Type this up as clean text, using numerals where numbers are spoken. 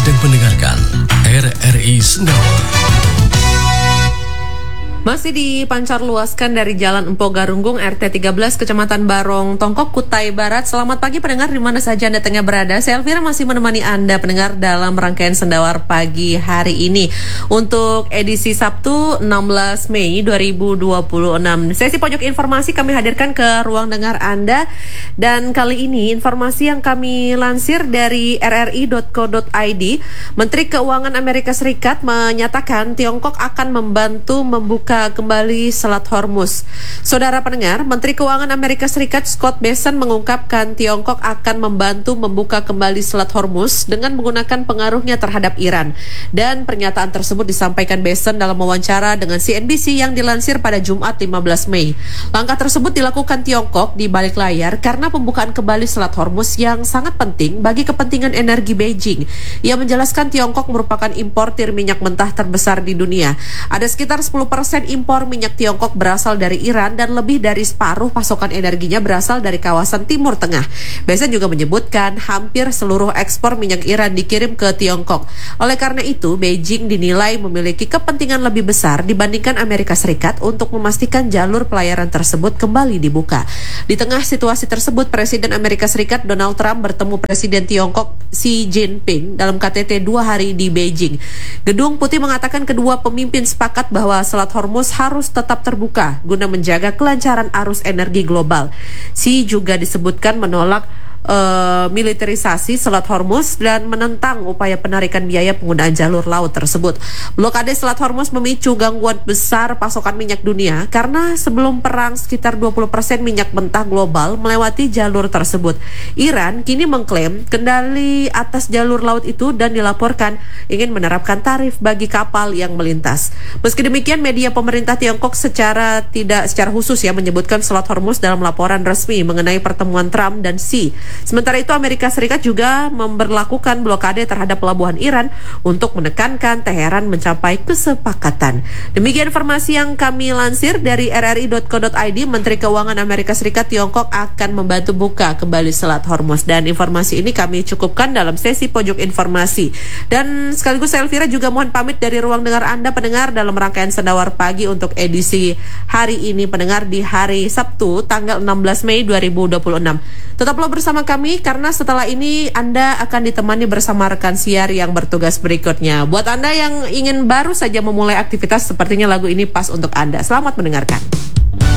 sedang mendengarkan RRI Sendawa. Masih dipancarluaskan dari Jalan Empo Garunggung, RT 13, Kecamatan Barong, Tongkok, Kutai Barat. Selamat pagi pendengar di mana saja Anda tengah berada. Saya Elvira masih menemani Anda pendengar dalam rangkaian Sendawar pagi hari ini. Untuk edisi Sabtu 16 Mei 2026. Sesi pojok informasi kami hadirkan ke ruang dengar Anda. Dan kali ini informasi yang kami lansir dari rri.co.id, Menteri Keuangan Amerika Serikat menyatakan Tiongkok akan membantu membuka kembali Selat Hormuz. Saudara pendengar, Menteri Keuangan Amerika Serikat Scott Bessent mengungkapkan Tiongkok akan membantu membuka kembali Selat Hormuz dengan menggunakan pengaruhnya terhadap Iran. Dan pernyataan tersebut disampaikan Bessent dalam wawancara dengan CNBC yang dilansir pada Jumat 15 Mei. Langkah tersebut dilakukan Tiongkok di balik layar karena pembukaan kembali Selat Hormuz yang sangat penting bagi kepentingan energi Beijing. Ia menjelaskan Tiongkok merupakan importir minyak mentah terbesar di dunia. Ada sekitar 10% impor minyak Tiongkok berasal dari Iran dan lebih dari separuh pasokan energinya berasal dari kawasan Timur Tengah. Bessent juga menyebutkan hampir seluruh ekspor minyak Iran dikirim ke Tiongkok. Oleh karena itu, Beijing dinilai memiliki kepentingan lebih besar dibandingkan Amerika Serikat untuk memastikan jalur pelayaran tersebut kembali dibuka. Di tengah situasi tersebut, Presiden Amerika Serikat Donald Trump bertemu Presiden Tiongkok Xi Jinping dalam KTT 2 hari di Beijing. Gedung Putih mengatakan kedua pemimpin sepakat bahwa Selat Hormuz harus tetap terbuka guna menjaga kelancaran arus energi global. Xi juga disebutkan menolak militerisasi Selat Hormuz dan menentang upaya penarikan biaya penggunaan jalur laut tersebut. Blokade Selat Hormuz memicu gangguan besar pasokan minyak dunia karena sebelum perang sekitar 20% minyak mentah global melewati jalur tersebut. Iran kini mengklaim kendali atas jalur laut itu dan dilaporkan ingin menerapkan tarif bagi kapal yang melintas. Meski demikian, media pemerintah Tiongkok tidak secara khusus menyebutkan Selat Hormuz dalam laporan resmi mengenai pertemuan Trump dan Xi. Sementara itu, Amerika Serikat juga memberlakukan blokade terhadap pelabuhan Iran untuk menekankan Teheran mencapai kesepakatan. Demikian informasi yang kami lansir dari rri.co.id. Menteri Keuangan Amerika Serikat Tiongkok akan membantu buka kembali Selat Hormuz. Dan informasi ini kami cukupkan dalam sesi pojok informasi. Dan sekaligus saya Elvira juga mohon pamit dari ruang dengar Anda pendengar dalam rangkaian Sendawar Pagi untuk edisi hari ini pendengar di hari Sabtu tanggal 16 Mei 2026. Tetaplah bersama kami karena setelah ini Anda akan ditemani bersama rekan siar yang bertugas berikutnya. Buat Anda yang ingin baru saja memulai aktivitas, sepertinya lagu ini pas untuk Anda. Selamat mendengarkan.